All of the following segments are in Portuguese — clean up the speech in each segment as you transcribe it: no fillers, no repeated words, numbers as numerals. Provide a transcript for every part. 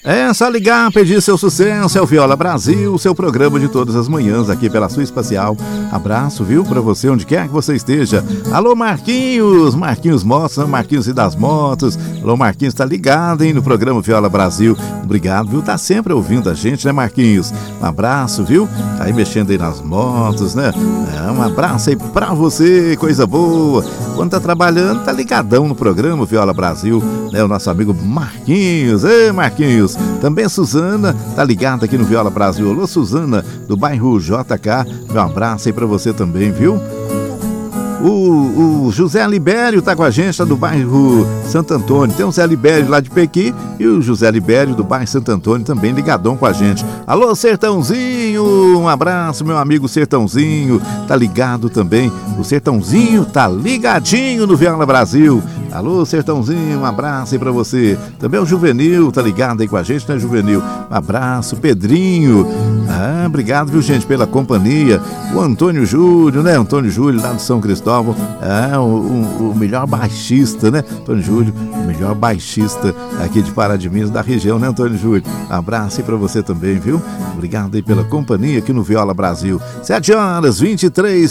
É só ligar, pedir seu sucesso, é o Viola Brasil, seu programa de todas as manhãs aqui pela sua Espacial. Abraço, viu, pra você onde quer que você esteja. Alô, Marquinhos, Marquinhos Motos, Marquinhos e das Motos. Alô, Marquinhos, tá ligado, hein, no programa Viola Brasil. Obrigado, viu, tá sempre ouvindo a gente, né, Marquinhos? Um abraço, viu, tá aí mexendo aí nas motos, né? Um abraço aí pra você, coisa boa. Quando tá trabalhando, tá ligadão no programa Viola Brasil, né, o nosso amigo Marquinhos. Ei, Marquinhos. Também a Suzana tá ligada aqui no Viola Brasil. Alô, Suzana, do bairro JK. Meu abraço aí pra você também, viu? O José Libério tá com a gente, tá do bairro Santo Antônio. Tem o Zé Libério lá de Pequi e o José Libério do bairro Santo Antônio também ligadão com a gente. Alô, Sertãozinho, um abraço, meu amigo Sertãozinho, tá ligado também. O Sertãozinho tá ligadinho no Viola Brasil. Alô, Sertãozinho, um abraço aí pra você. Também o Juvenil tá ligado aí com a gente, né, Juvenil? Um abraço, Pedrinho. Obrigado, viu, gente, pela companhia. O Antônio Júlio, né? Antônio Júlio lá do São Cristóvão. O melhor baixista, né? Antônio Júlio, o melhor baixista aqui de Pará de Minas, da região, né, Antônio Júlio? Um abraço aí pra você também, viu? Obrigado aí pela companhia aqui no Viola Brasil. 7h23.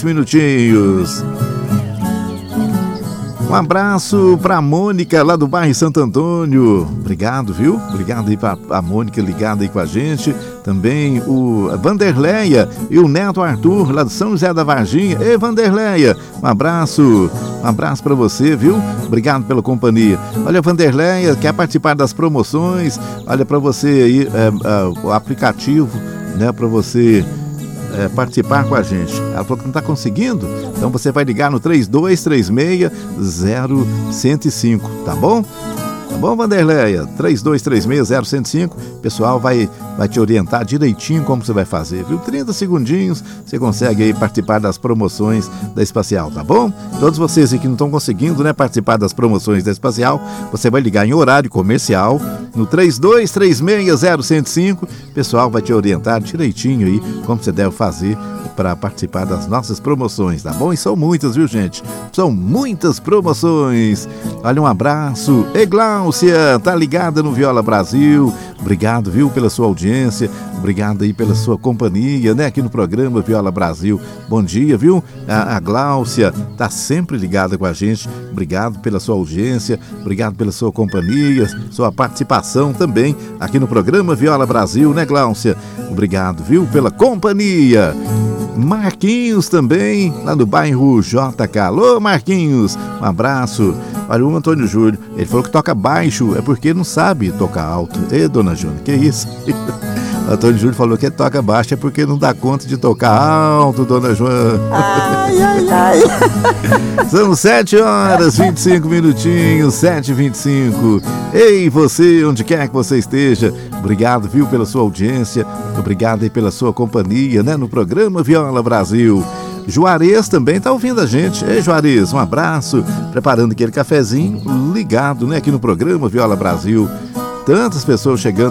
Um abraço pra Mônica lá do bairro Santo Antônio. Obrigado, viu? Obrigado aí pra a Mônica ligada aí com a gente. Também o Vanderleia e o Neto Arthur lá do São José da Varginha. Ei, Vanderleia, um abraço pra você, viu? Obrigado pela companhia. Olha, Vanderleia, quer participar das promoções? Olha, pra você aí, o aplicativo, né, pra você participar com a gente. Ela falou que não está conseguindo, então você vai ligar no 3236-0105, tá bom? Tá bom, Vanderleia? 3236-0105, o pessoal vai te orientar direitinho como você vai fazer, viu? 30 segundinhos, você consegue aí participar das promoções da Espacial, tá bom? Todos vocês aí que não estão conseguindo, né, participar das promoções da Espacial, você vai ligar em horário comercial no 3236-0105, o pessoal vai te orientar direitinho aí como você deve fazer para participar das nossas promoções, tá bom? E são muitas, viu, gente? São muitas promoções. Olha, um abraço. Ei, Gláucia, tá ligada no Viola Brasil. Obrigado, viu, pela sua audiência. Obrigado aí pela sua companhia, né, aqui no programa Viola Brasil. Bom dia, viu? A Gláucia tá sempre ligada com a gente. Obrigado pela sua audiência. Obrigado pela sua companhia, sua participação também aqui no programa Viola Brasil, né, Gláucia? Obrigado, viu, pela companhia. Marquinhos também, lá do bairro JK. Alô, Marquinhos, um abraço. Olha, o Antônio Júlio, ele falou que toca baixo, é porque não sabe tocar alto. Ê, dona Júlia, que isso? O Antônio Júlio falou que toca baixo é porque não dá conta de tocar alto, dona Joana. Ai, ai, ai. São 7h25, 7h25. Ei, você, onde quer que você esteja, obrigado, viu, pela sua audiência, obrigado aí pela sua companhia, né, no programa Viola Brasil. Juarez também tá ouvindo a gente. Ei, Juarez, um abraço, preparando aquele cafezinho ligado, né, aqui no programa Viola Brasil. Tantas pessoas chegando